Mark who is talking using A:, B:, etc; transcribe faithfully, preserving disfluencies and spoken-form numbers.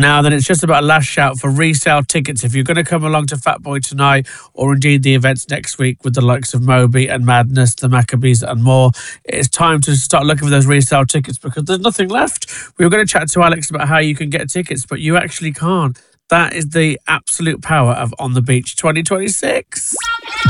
A: Now then, it's just about a last shout for resale tickets. If you're going to come along to Fatboy tonight, or indeed the events next week with the likes of Moby and Madness, the Maccabees and more, it's time to start looking for those resale tickets because there's nothing left. We were going to chat to Alex about how you can get tickets, but you actually can't. That is the absolute power of On the Beach twenty twenty-six.